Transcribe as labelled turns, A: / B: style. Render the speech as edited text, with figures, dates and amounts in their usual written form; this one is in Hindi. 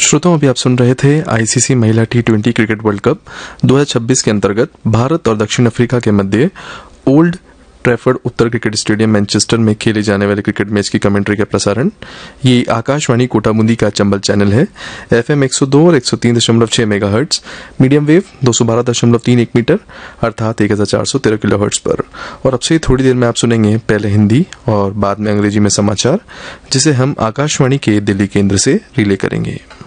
A: श्रोताओं, अभी आप सुन रहे थे आईसीसी महिला T20 क्रिकेट वर्ल्ड कप 2026 के अंतर्गत भारत और दक्षिण अफ्रीका के मध्य ओल्ड ट्रैफर्ड उत्तर क्रिकेट स्टेडियम मैनचेस्टर में खेले जाने वाले क्रिकेट मैच की कमेंट्री का प्रसारण। ये आकाशवाणी कोटा बूंदी का चंबल चैनल है। FM 102 और 103.6 मेगाहर्ट्ज, मीडियम वेव 212.31 मीटर अर्थात 1413 किलोहर्ट्ज पर। और अब से थोड़ी देर में आप सुनेंगे पहले हिंदी और बाद में अंग्रेजी में समाचार, जिसे हम आकाशवाणी के दिल्ली केंद्र से रिले करेंगे।